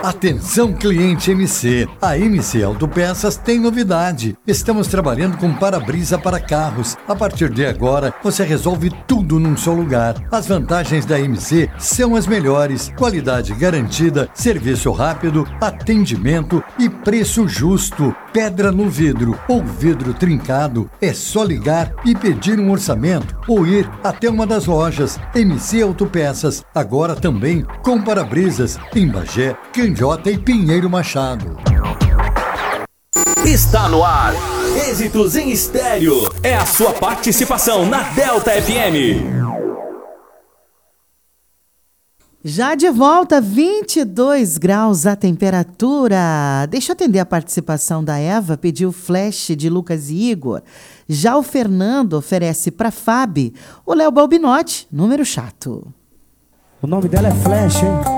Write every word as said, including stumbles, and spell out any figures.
Atenção, cliente M C. A M C Autopeças tem novidade. Estamos trabalhando com para-brisa para carros. A partir de agora, você resolve tudo num só lugar. As vantagens da M C são as melhores. Qualidade garantida, serviço rápido, atendimento e preço justo. Pedra no vidro ou vidro trincado. É só ligar e pedir um orçamento ou ir até uma das lojas. M C Autopeças, agora também com para-brisas em Bagé, Candiota e Pinheiro Machado. Está no ar. Êxitos em Estéreo. É a sua participação na Delta F M. Já de volta, vinte e dois graus a temperatura. Deixa eu atender a participação da Eva, pediu flash de Lucas e Igor. Já o Fernando oferece para Fábio o Léo Balbinotti, número chato. O nome dela é Flash, hein?